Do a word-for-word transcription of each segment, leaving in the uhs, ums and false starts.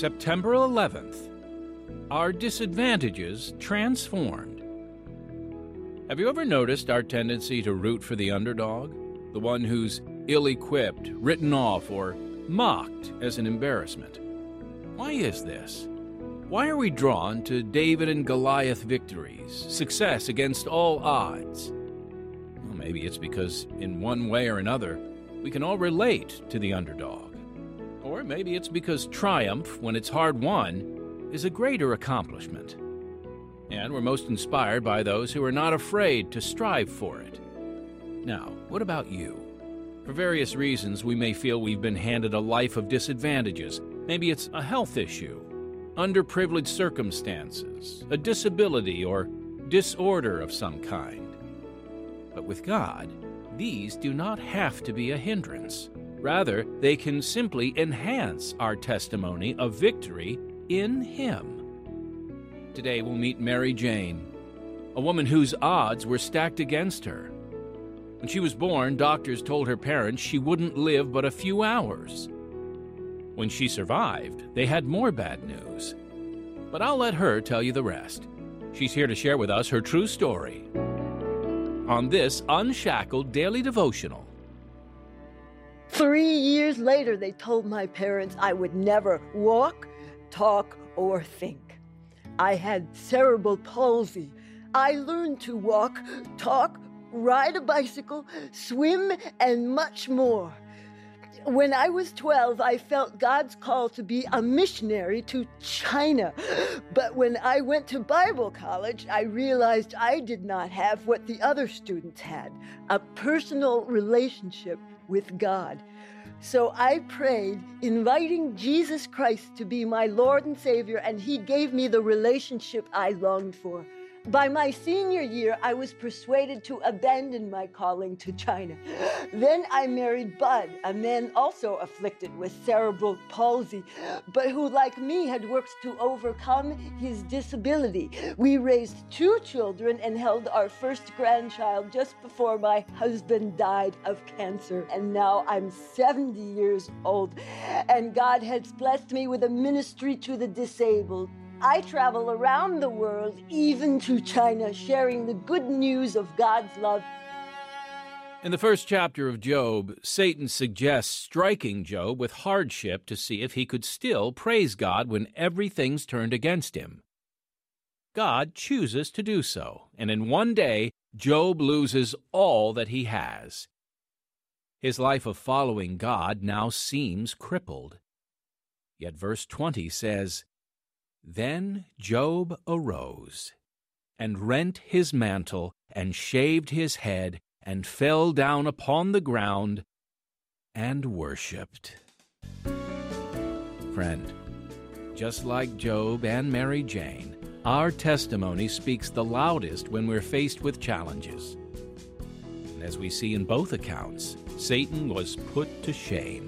September eleventh. Our disadvantages transformed. Have you ever noticed our tendency to root for the underdog? The one who's ill-equipped, written off, or mocked as an embarrassment? Why is this? Why are we drawn to David and Goliath victories, success against all odds? Well, maybe it's because in one way or another, we can all relate to the underdog. Or maybe it's because triumph, when it's hard won, is a greater accomplishment. And we're most inspired by those who are not afraid to strive for it. Now, what about you? For various reasons, we may feel we've been handed a life of disadvantages. Maybe it's a health issue, underprivileged circumstances, a disability, or disorder of some kind. But with God, these do not have to be a hindrance. Rather, they can simply enhance our testimony of victory in Him. Today we'll meet Mary Jane, a woman whose odds were stacked against her. When she was born, doctors told her parents she wouldn't live but a few hours. When she survived, they had more bad news. But I'll let her tell you the rest. She's here to share with us her true story on this Unshackled Daily Devotional. Three years later, they told my parents I would never walk, talk, or think. I had cerebral palsy. I learned to walk, talk, ride a bicycle, swim, and much more. When I was twelve, I felt God's call to be a missionary to China. But when I went to Bible college, I realized I did not have what the other students had, a personal relationship with God. So I prayed, inviting Jesus Christ to be my Lord and Savior, and He gave me the relationship I longed for. By my senior year, I was persuaded to abandon my calling to China. Then I married Bud, a man also afflicted with cerebral palsy, but who, like me, had worked to overcome his disability. We raised two children and held our first grandchild just before my husband died of cancer. And now I'm seventy years old, and God has blessed me with a ministry to the disabled. I travel around the world, even to China, sharing the good news of God's love. In the first chapter of Job, Satan suggests striking Job with hardship to see if he could still praise God when everything's turned against him. God chooses to do so, and in one day, Job loses all that he has. His life of following God now seems crippled. Yet verse twenty says, "Then Job arose, and rent his mantle, and shaved his head, and fell down upon the ground, and worshipped." Friend, just like Job and Mary Jane, our testimony speaks the loudest when we're faced with challenges. And as we see in both accounts, Satan was put to shame.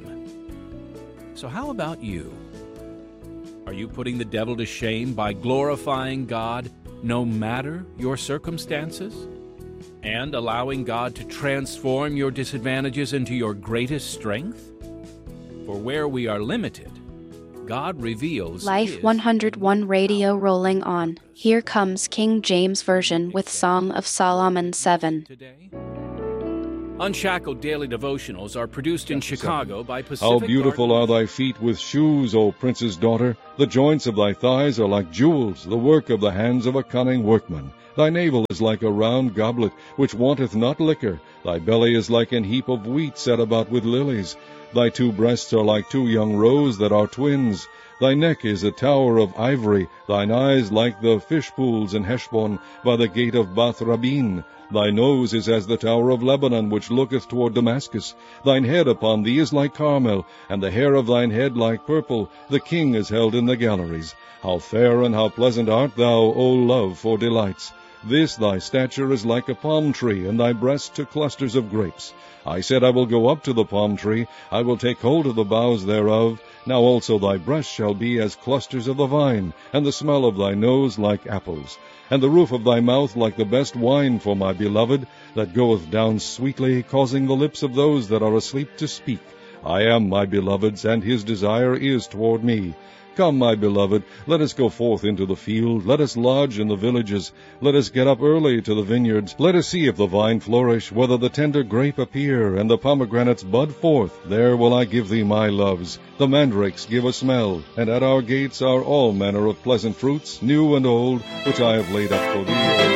So how about you? Are you putting the devil to shame by glorifying God no matter your circumstances? And allowing God to transform your disadvantages into your greatest strength? For where we are limited, God reveals Life His one oh one radio rolling on. Here comes King James Version with Song of Solomon seven. Today. Unshackled Daily Devotionals are produced in Chicago by Pacific How beautiful Garden. are thy feet with shoes, O prince's daughter! The joints of thy thighs are like jewels, the work of the hands of a cunning workman. Thy navel is like a round goblet, which wanteth not liquor. Thy belly is like an heap of wheat set about with lilies. Thy two breasts are like two young roes that are twins. Thy neck is a tower of ivory, thine eyes like the fish pools in Heshbon, by the gate of Bath Rabin. Thy nose is as the tower of Lebanon, which looketh toward Damascus. Thine head upon thee is like Carmel, and the hair of thine head like purple. The king is held in the galleries. How fair and how pleasant art thou, O love, for delights! This thy stature is like a palm tree, and thy breast to clusters of grapes. I said, I will go up to the palm tree, I will take hold of the boughs thereof. Now also thy breast shall be as clusters of the vine, and the smell of thy nose like apples. And the roof of thy mouth like the best wine for my beloved, that goeth down sweetly, causing the lips of those that are asleep to speak. I am my beloved's, and his desire is toward me. Come, my beloved, let us go forth into the field, let us lodge in the villages, let us get up early to the vineyards, let us see if the vine flourish, whether the tender grape appear, and the pomegranates bud forth. There will I give thee my loves. The mandrakes give a smell, and at our gates are all manner of pleasant fruits, new and old, which I have laid up for thee.